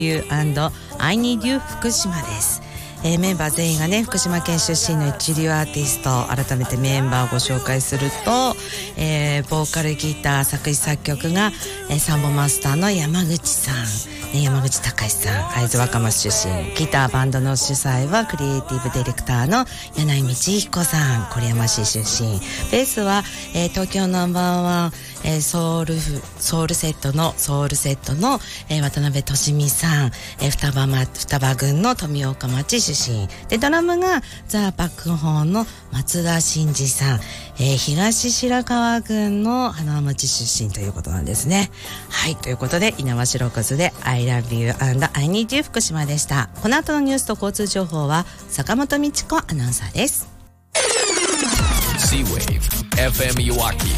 You and I Need You 福島です。メンバー全員がね、福島県出身の一流アーティスト。改めてメンバーをご紹介すると、ボーカルギター作詞作曲が、サンボマスターの山口さん、山口隆さん、会津若松出身。ギターバンドの主催はクリエイティブディレクターの柳井道彦さん、郡山市出身。ベースは、東京ナンバーワン、ソウルセットの、渡辺俊美さん、双葉郡の富岡町出身で、ドラムがザ・バックホーンの松田真二さん、東白川郡の花町出身ということなんですね。はい、ということで猪苗代湖で I love you and I need you 福島でした。この後のニュースと交通情報は坂本美智子アナウンサーです。 C-Wave FM いわき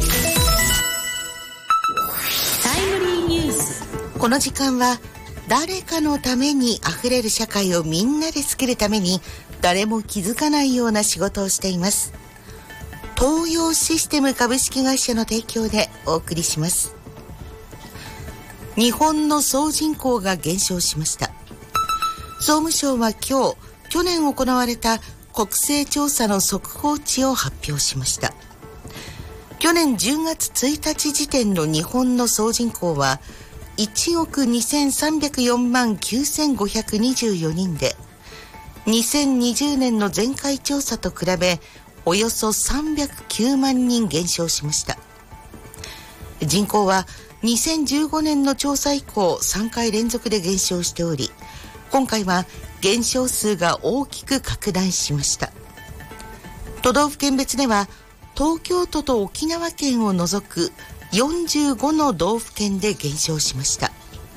タイムリーニュース。この時間は誰かのためにあふれる社会をみんなで作るために誰も気づかないような仕事をしています。東洋システム株式会社の提供でお送りします。日本の総人口が減少しました。総務省は今日、去年行われた国勢調査の速報値を発表しました。去年10月1日時点の日本の総人口は1億2304万9524人で、2020年の前回調査と比べおよそ309万人減少しました。人口は2015年の調査以降3回連続で減少しており、今回は減少数が大きく拡大しました。都道府県別では東京都と沖縄県を除く45の道府県で減少しました。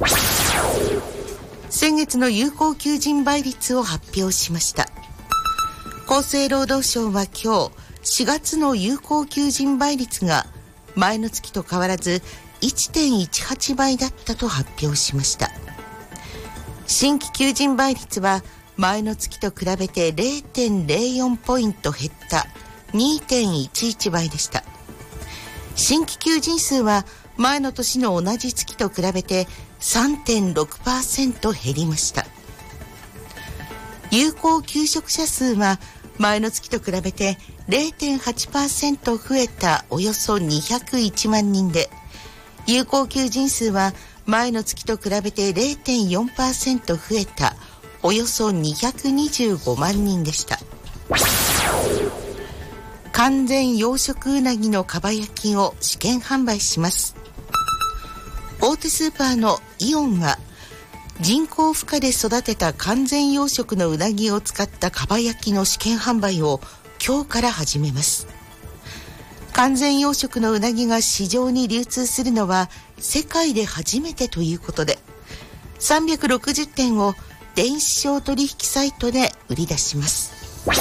先月の有効求人倍率を発表しました。厚生労働省は今日、4月の有効求人倍率が前の月と変わらず 1.18 倍だったと発表しました。新規求人倍率は前の月と比べて 0.04 ポイント減った 2.11 倍でした。新規求人数は前の年の同じ月と比べて 3.6% 減りました。有効求職者数は前の月と比べて 0.8% 増えたおよそ201万人で、有効求人数は前の月と比べて 0.4% 増えたおよそ225万人でした。完全養殖うなぎのかば焼きを試験販売します。大手スーパーのイオンは人工孵化で育てた完全養殖のうなぎを使ったかば焼きの試験販売を今日から始めます。完全養殖のうなぎが市場に流通するのは世界で初めてということで、360点を電子商取引サイトで売り出します。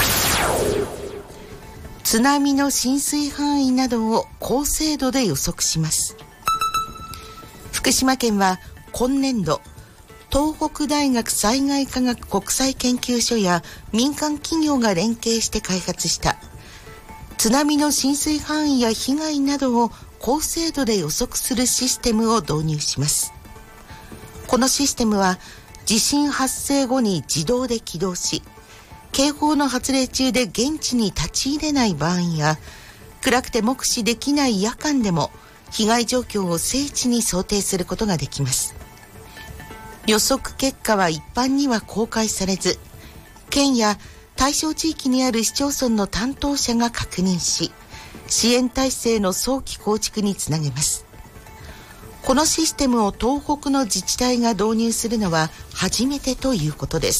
津波の浸水範囲などを高精度で予測します。福島県は今年度、東北大学災害科学国際研究所や民間企業が連携して開発した津波の浸水範囲や被害などを高精度で予測するシステムを導入します。このシステムは地震発生後に自動で起動し、警報の発令中で現地に立ち入れない場合や、暗くて目視できない夜間でも被害状況を精緻に想定することができます。予測結果は一般には公開されず、県や対象地域にある市町村の担当者が確認し、支援体制の早期構築につなげます。このシステムを東北の自治体が導入するのは初めてということです。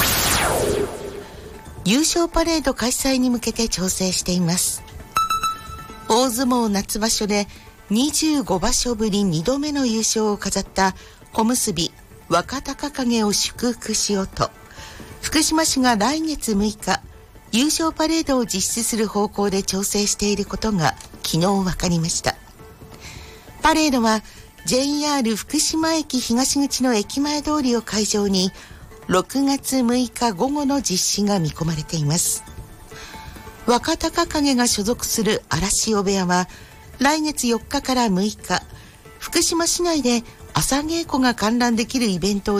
優勝パレード開催に向けて調整しています。大相撲夏場所で25場所ぶり2度目の優勝を飾った小結若隆景を祝福しようと、福島市が来月6日優勝パレードを実施する方向で調整していることが昨日分かりました。パレードは JR 福島駅東口の駅前通りを会場に6月6日午後の実施が見込まれています。若隆景が所属する嵐尾部屋は来月4日から6日福島市内で朝稽古が観覧できるイベントを